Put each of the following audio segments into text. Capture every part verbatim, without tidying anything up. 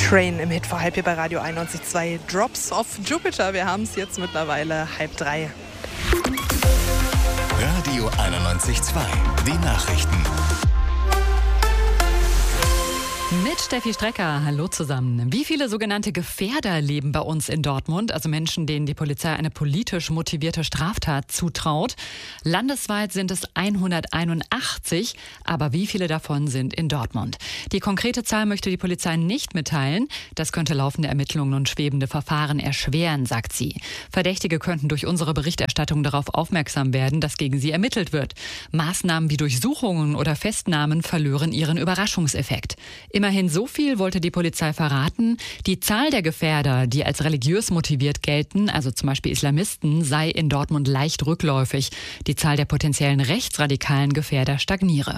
Train im Hit vor halb hier bei Radio einundneunzig Komma zwei. Drops of Jupiter. Wir haben es jetzt mittlerweile halb drei. Radio einundneunzig Komma zwei. Die Nachrichten. Mit Steffi Strecker, hallo zusammen. Wie viele sogenannte Gefährder leben bei uns in Dortmund, also Menschen, denen die Polizei eine politisch motivierte Straftat zutraut? Landesweit sind es hunderteinundachtzig, aber wie viele davon sind in Dortmund? Die konkrete Zahl möchte die Polizei nicht mitteilen. Das könnte laufende Ermittlungen und schwebende Verfahren erschweren, sagt sie. Verdächtige könnten durch unsere Berichterstattung darauf aufmerksam werden, dass gegen sie ermittelt wird. Maßnahmen wie Durchsuchungen oder Festnahmen verlören ihren Überraschungseffekt. Immerhin so viel wollte die Polizei verraten. Die Zahl der Gefährder, die als religiös motiviert gelten, also zum Beispiel Islamisten, sei in Dortmund leicht rückläufig. Die Zahl der potenziellen rechtsradikalen Gefährder stagniere.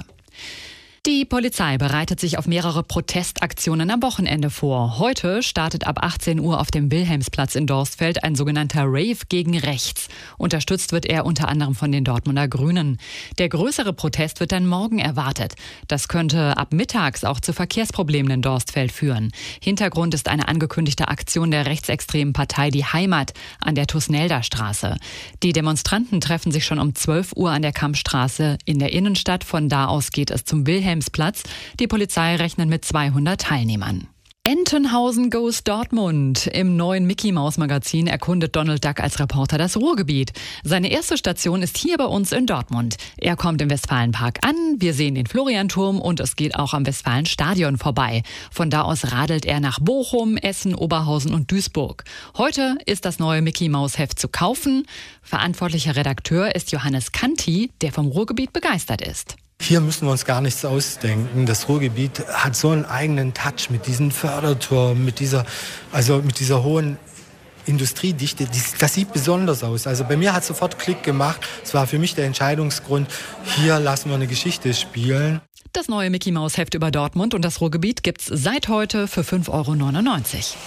Die Polizei bereitet sich auf mehrere Protestaktionen am Wochenende vor. Heute startet ab achtzehn Uhr auf dem Wilhelmsplatz in Dorstfeld ein sogenannter Rave gegen Rechts. Unterstützt wird er unter anderem von den Dortmunder Grünen. Der größere Protest wird dann morgen erwartet. Das könnte ab mittags auch zu Verkehrsproblemen in Dorstfeld führen. Hintergrund ist eine angekündigte Aktion der rechtsextremen Partei Die Heimat an der Tusnelder Straße. Die Demonstranten treffen sich schon um zwölf Uhr an der Kampstraße in der Innenstadt. Von da aus geht es zum Wilhelmsplatz. Die Polizei rechnet mit zweihundert Teilnehmern. Entenhausen goes Dortmund. Im neuen Mickey-Maus-Magazin erkundet Donald Duck als Reporter das Ruhrgebiet. Seine erste Station ist hier bei uns in Dortmund. Er kommt im Westfalenpark an, wir sehen den Florianturm und es geht auch am Westfalenstadion vorbei. Von da aus radelt er nach Bochum, Essen, Oberhausen und Duisburg. Heute ist das neue Mickey-Maus-Heft zu kaufen. Verantwortlicher Redakteur ist Johannes Kanti, der vom Ruhrgebiet begeistert ist. Hier müssen wir uns gar nichts ausdenken. Das Ruhrgebiet hat so einen eigenen Touch mit diesen Förderturmen, mit dieser, also mit dieser hohen Industriedichte. Das sieht besonders aus. Also bei mir hat es sofort Klick gemacht. Es war für mich der Entscheidungsgrund, hier lassen wir eine Geschichte spielen. Das neue Mickey-Maus-Heft über Dortmund und das Ruhrgebiet gibt's seit heute für fünf Euro neunundneunzig.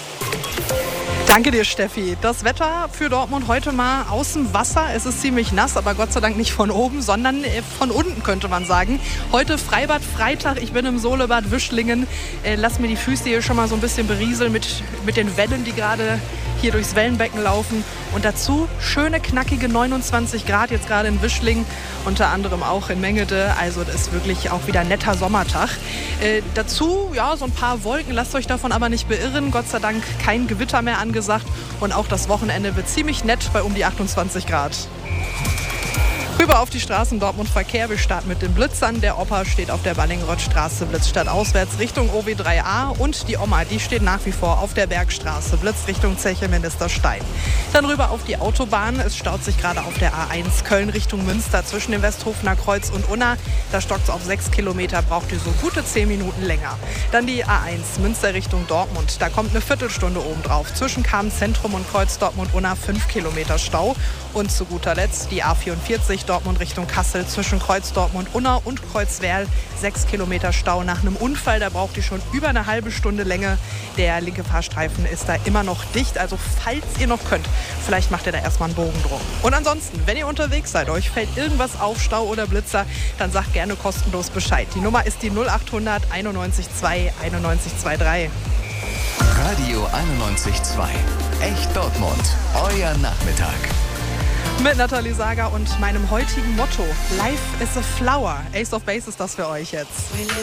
Danke dir, Steffi. Das Wetter für Dortmund heute mal aus dem Wasser. Es ist ziemlich nass, aber Gott sei Dank nicht von oben, sondern von unten, könnte man sagen. Heute Freibad Freitag. Ich bin im Solebad Wischlingen. Äh, lass mir die Füße hier schon mal so ein bisschen berieseln mit, mit den Wellen, die gerade hier durchs Wellenbecken laufen. Und dazu schöne, knackige neunundzwanzig Grad jetzt gerade in Wischlingen, unter anderem auch in Mengede. Also das ist wirklich auch wieder ein netter Sommertag. Äh, dazu, ja, so ein paar Wolken. Lasst euch davon aber nicht beirren. Gott sei Dank kein Gewitter mehr angesagt. Und auch das Wochenende wird ziemlich nett bei um die achtundzwanzig Grad. Rüber auf die Straßen Dortmund Verkehr. Wir starten mit den Blitzern. Der Opa steht auf der Ballingrothstraße, Blitzstadt auswärts Richtung O W drei A. Und die Oma, die steht nach wie vor auf der Bergstraße, Blitz Richtung Zeche Ministerstein. Dann rüber auf die Autobahn. Es staut sich gerade auf der A eins Köln Richtung Münster zwischen dem Westhofener Kreuz und Unna. Da stockt es auf sechs Kilometer, braucht ihr so gute zehn Minuten länger. Dann die A eins Münster Richtung Dortmund. Da kommt eine Viertelstunde oben drauf. Zwischen Kamen Zentrum und Kreuz Dortmund-Unna fünf Kilometer Stau. Und zu guter Letzt die A vierundvierzig Dortmund Richtung Kassel zwischen Kreuz Dortmund-Unna und Kreuz Werl. sechs Kilometer Stau nach einem Unfall. Da braucht ihr schon über eine halbe Stunde Länge. Der linke Fahrstreifen ist da immer noch dicht. Also falls ihr noch könnt, vielleicht macht ihr da erstmal einen Bogen drum. Und ansonsten, wenn ihr unterwegs seid, euch fällt irgendwas auf, Stau oder Blitzer, dann sagt gerne kostenlos Bescheid. Die Nummer ist die null achthundert einundneunzig zwei einundneunzig dreiundzwanzig. Radio einundneunzig Komma zwei. Echt Dortmund. Euer Nachmittag. Mit Nathalie Sager und meinem heutigen Motto: Life is a flower. Ace of Base ist das für euch jetzt.